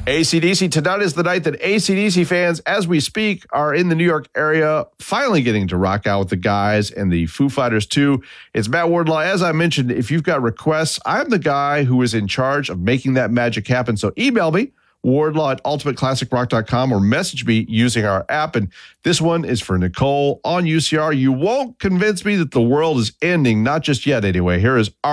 AC/DC, tonight is the night that AC/DC fans, as we speak, are in the New York area, finally getting to rock out with the guys and the Foo Fighters too. It's Matt Wardlaw. As I mentioned, if you've got requests, I'm the guy who is in charge of making that magic happen. So email me, wardlaw@ultimateclassicrock.com, or message me using our app. And this one is for Nicole on UCR. You won't convince me that the world is ending, not just yet anyway. Here is